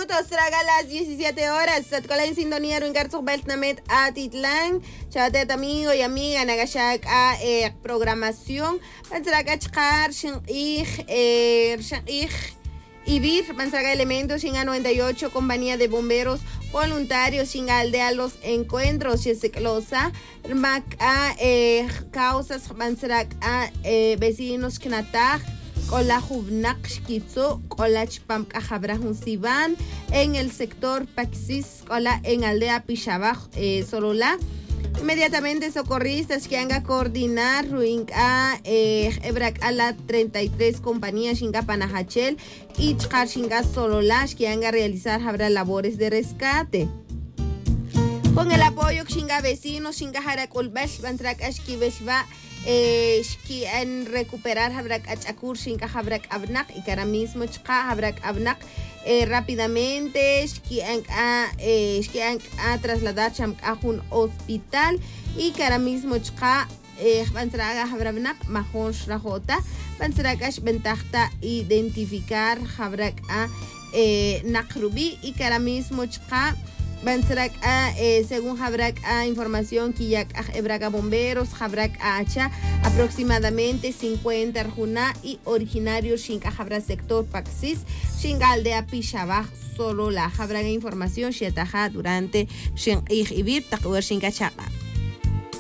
minutos, traga las 17 horas. Satkola en sintonía, Ruingarzo Beltnamet Atitlán. Chatet amigo y amiga, Nagashak a programación. Pantraga Chkar, Ibir, Mansaga Elementos, Shinga 98, Compañía de Bomberos Voluntarios, Shinga Aldea Los Encuentros, Yeseclosa, Maca, Causas, Mansaga, Vecinos Knataj, Kola Jubnak Shkitzo, Kola Chpam Cajabrajun Sivan, en el sector Paxis, Kola en Aldea Pichabaj, Solola. Inmediatamente socorristas que han a coordinar Ruinca Ebrak a la 33 compañías Shinga Panajachel y Chkar Shinga Sololash que han a realizar habrá labores de rescate. Con el apoyo Shinga Vecinos, Shinga Harakulbash, Bantrak Ashki Beshba, Shki en recuperar Habrak Achakur, Shinga Habrak Abnak y que ahora mismo Chka Habrak Abnak. Rápidamente Shki a trasladar a un hospital y que ahora mismo Chka Bantraga Habravnak Mahon Shrajota Bantragash Bentajta identificar Habrak a Nakrubi y que ahora mismo Chka Banzrak según Habrak a información que ya Ebraga Bomberos, Habrak a Hacha, aproximadamente 50 Arjuna y originarios Shinka Habra sector Paxis, Shinga Aldea Pichabaj, solo la Habraga información Shetaja durante Shin Ibir, Takuer Shinka Chapa.